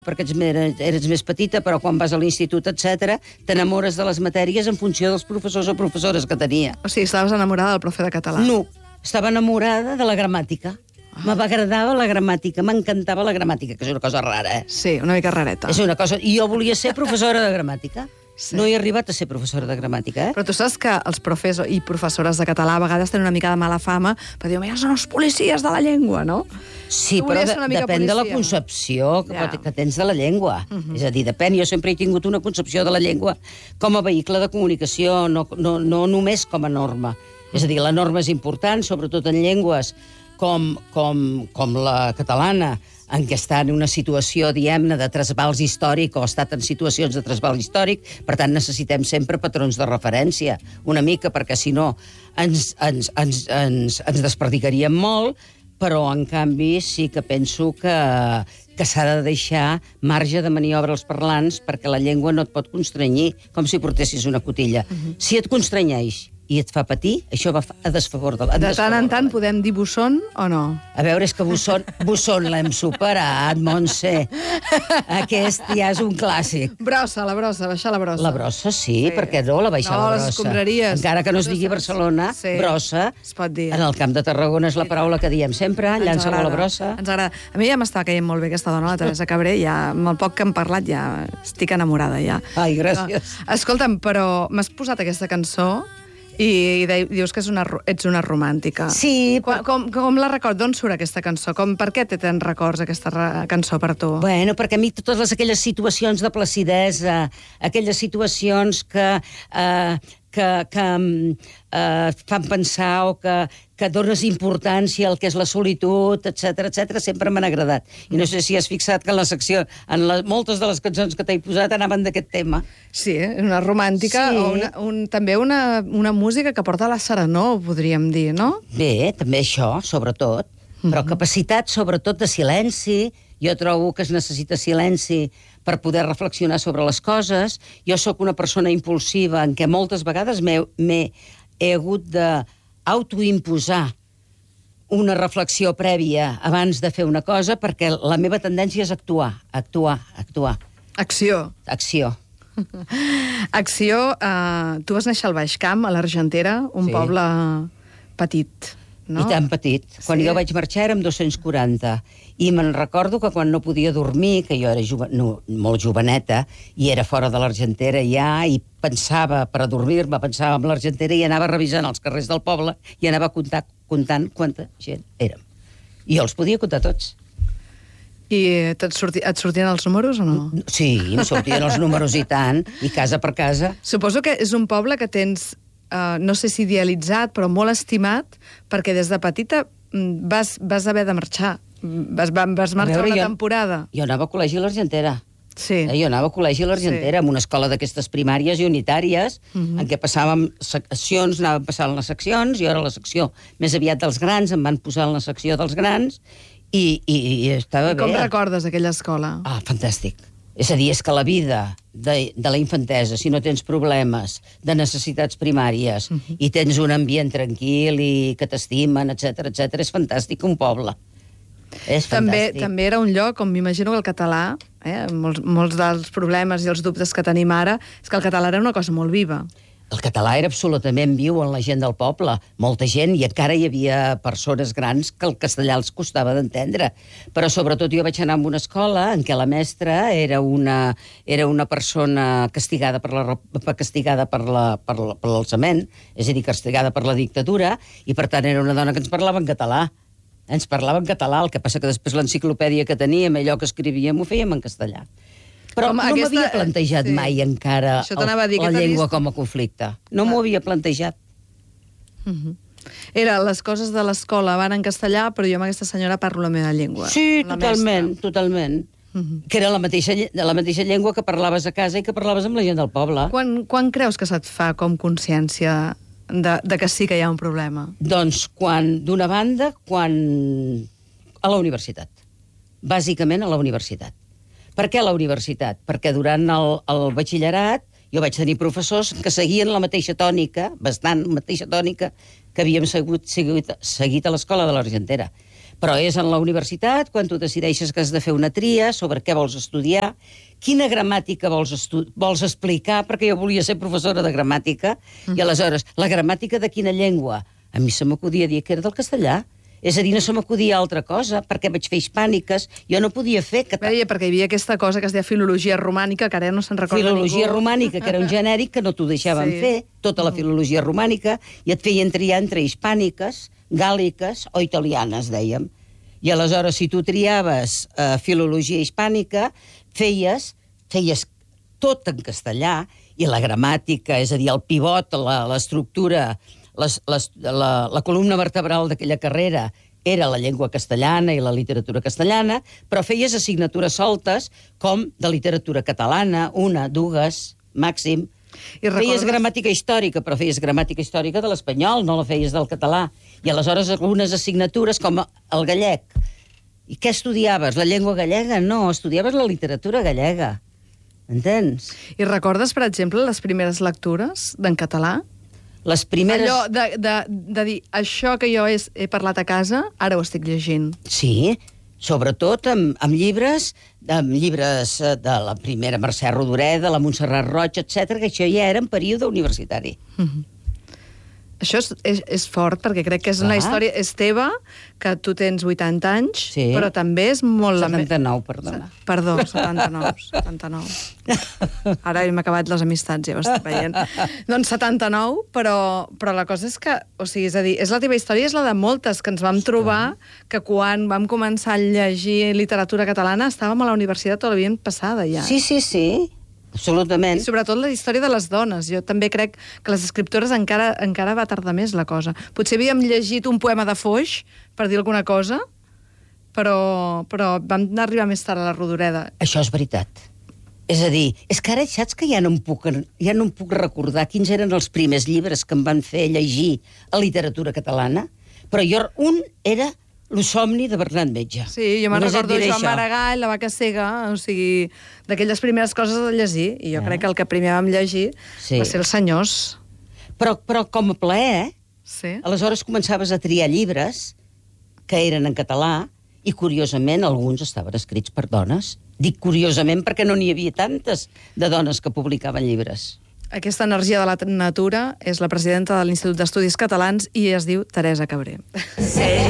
perquè eres més petita, però quan vas a l'institut, etc, t'enamores de les matèries en funció dels professors o professores que tenia. O sigui, estaves enamorada del profe de català. No, estava enamorada de la gramàtica. M'agradava la gramàtica, m'encantava la gramàtica, que és una cosa rara, Sí, una mica rareta. És una cosa... I jo volia ser professora de gramàtica. Sí. No he arribat a ser professora de gramàtica, Però tu saps que els profes i professores de català a vegades tenen una mica de mala fama, perquè diuen, mira, són els policies de la llengua, no? Sí, Tu però volies ser una mica depèn de la policia. concepció Ja. que tens de la llengua. És a dir, depèn. Jo sempre he tingut una concepció de la llengua com a vehicle de comunicació, no només com a norma. És a dir, la norma és important, sobretot en llengües com la catalana, en què està en una situació, diguem-ne, de trasbals històric o ha estat en situacions de trasbal històric, per tant necessitem sempre patrons de referència, una mica, perquè si no ens desperdicaríem molt, però en canvi sí que penso que s'ha de deixar marge de maniobra als parlants perquè la llengua no et pot constrenyir com si portessis una cotilla. Si et constrenyeix i et fa patir, això va a desfavor de la... De tant en tant podem dir busson o no? A veure, és que busson l'hem superat, Montse. Aquest ja és un clàssic. Brossa, la brossa, baixar la brossa. La brossa, sí, perquè no la baixar No, la les brossa. escombraries. Encara que no es digui Barcelona, Sí. brossa, Es pot dir. en el Camp de Tarragona és la paraula que diem sempre, llança-la a la brossa. Ens agrada. A mi ja m'estava caient molt bé aquesta dona, la Teresa Cabré, ja, amb el poc que hem parlat, ja estic enamorada, ja. Ai, gràcies. Escolta'm, però m'has posat aquesta cançó i dius que ets una romàntica. Sí, però... Com la recordo? D'on surt aquesta cançó? Per què té tants records aquesta cançó per tu? Bueno, perquè a mi totes aquelles situacions de placidesa, aquelles situacions que fan pensar o que dones importància al que és la solitud, etc sempre m'han agradat. I no sé si has fixat que en la secció, moltes de les cançons que t'he posat anaven d'aquest tema. Sí, una romàntica, Sí. o també una música que porta a la serenor, podríem dir, no? Bé, també això, sobretot. Però capacitat, sobretot, de silenci. Jo trobo que es necessita silenci per poder reflexionar sobre les coses. Jo sóc una persona impulsiva en què moltes vegades he hagut d'autoimposar una reflexió prèvia abans de fer una cosa perquè la meva tendència és actuar. Acció. Acció. Acció, tu vas néixer al Baix Camp, a l'Argentera, un Sí. poble petit, no? I tan petit. Quan Sí. jo vaig marxar érem 240. I me'n recordo que quan no podia dormir, que jo era molt joveneta, i era fora de l'Argentera ja, i pensava, per adormir-me, pensava en l'Argentera i anava revisant els carrers del poble i anava comptant quanta gent érem. I jo els podia comptar tots. I et sortien els números o no? Sí, em sortien els números i tant, i casa per casa. Suposo que és un poble que tens, no sé si idealitzat, però molt estimat, perquè des de petita vas haver de marxar. Vas marxar una temporada. Jo anava a col·legi a l'Argentera. Sí. Jo anava a col·legi a l'Argentera, amb una escola d'aquestes primàries i unitàries, en què passàvem seccions, anàvem passant les seccions, jo era la secció més aviat dels grans, em van posar en la secció dels grans, i estava bé. Com recordes aquella escola? Ah, fantàstic. És a dir, és que la vida de la infantesa, si no tens problemes de necessitats primàries i tens un ambient tranquil i que t'estimen, etc, és fantàstic un poble. És fantàstic. També era un lloc on m'imagino que el català, molts dels problemes i els dubtes que tenim ara, és que el català era una cosa molt viva. El català era absolutament viu en la gent del poble, molta gent, i encara hi havia persones grans que el castellà els costava d'entendre. Però sobretot jo vaig anar a una escola en què la mestra era una persona castigada per l'alçament, és a dir, castigada per la dictadura, i per tant era una dona que ens parlava en català. Ens parlava en català, el que passa que després l'enciclopèdia que teníem, allò que escrivíem, ho fèiem en castellà. Però no m'havia plantejat mai encara la llengua com a conflicte. No m'ho havia plantejat. Era, les coses de l'escola van en castellà, però jo amb aquesta senyora parlo la meva llengua. Sí, totalment. Que era la mateixa llengua que parlaves a casa i que parlaves amb la gent del poble. Quan creus que se't fa com consciència de que sí que hi ha un problema? Doncs d'una banda, a la universitat. Bàsicament a la universitat. Per què a la universitat? Perquè durant el batxillerat jo vaig tenir professors que seguien la mateixa tònica, bastant mateixa tònica, que havíem seguit a l'escola de l'Argentera. Però és en la universitat, quan tu decideixes que has de fer una tria sobre què vols estudiar, quina gramàtica vols explicar, perquè jo volia ser professora de gramàtica, i aleshores, la gramàtica de quina llengua? A mi se m'acudia dir que era del castellà. És a dir, no se m'acudia altra cosa, perquè vaig fer hispàniques, jo no podia fer català. Veia, perquè hi havia aquesta cosa que es deia filologia romànica, que ara no se'n recorda Filologia ningú. romànica, que era un genèric que no t'ho deixaven fer, tota la filologia romànica, i et feien triar entre hispàniques, gàl·liques o italianes, dèiem. I aleshores, si tu triaves filologia hispànica, feies tot en castellà, i la gramàtica, és a dir, el pivot, l'estructura, la columna vertebral d'aquella carrera era la llengua castellana i la literatura castellana, però feies assignatures soltes com de literatura catalana, una, dues, màxim. Feies gramàtica històrica, però feies gramàtica històrica de l'espanyol, no la feies del català. I aleshores algunes assignatures com el gallec. I què estudiaves? La llengua gallega? No, estudiaves la literatura gallega. Entens? I recordes, per exemple, les primeres lectures d'en català? Les primeres... Allò de dir, això que jo he parlat a casa, ara ho estic llegint. Sí, sobretot amb llibres de la primera Mercè Rodoreda, la Montserrat Roig, etc, que això ja era en període universitari. Això és fort, perquè crec que és una història... És teva, que tu tens 80 anys, però també és molt... 79, perdona. Perdó, 79. Ara hem acabat les amistats, ja ho estic veient. Doncs 79, però la cosa és que... O sigui, és a dir, és la teva història, és la de moltes, que ens vam trobar que quan vam començar a llegir literatura catalana estàvem a la universitat o l'havien passada, ja. Sí. Absolutament. I sobretot la història de les dones. Jo també crec que les escriptores encara va tardar més la cosa. Potser havíem llegit un poema de Foix, per dir alguna cosa, però vam arribar més tard a la Rodoreda. Això és veritat. És a dir, és que ara saps que ja no em puc recordar quins eren els primers llibres que em van fer llegir a literatura catalana, però un era Lo somni de Bernat Metge. Sí, jo me'n recordo Joan Maragall, La vaca cega, o sigui, d'aquelles primeres coses de llegir, i jo crec que el que primer vam llegir va ser Els senyors. Però com a plaer, Sí. Aleshores començaves a triar llibres que eren en català i, curiosament, alguns estaven escrits per dones. Dic curiosament perquè no n'hi havia tantes de dones que publicaven llibres. Aquesta energia de la natura és la presidenta de l'Institut d'Estudis Catalans i es diu Teresa Cabré. Sí.